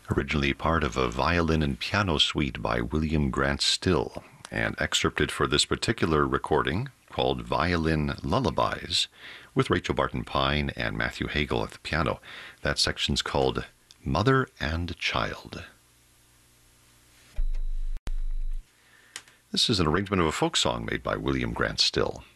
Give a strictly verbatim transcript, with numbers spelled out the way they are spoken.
Originally part of a violin and piano suite by William Grant Still, and excerpted for this particular recording called Violin Lullabies, with Rachel Barton Pine and Matthew Hagel at the piano. That section's called Mother and Child. This is an arrangement of a folk song made by William Grant Still.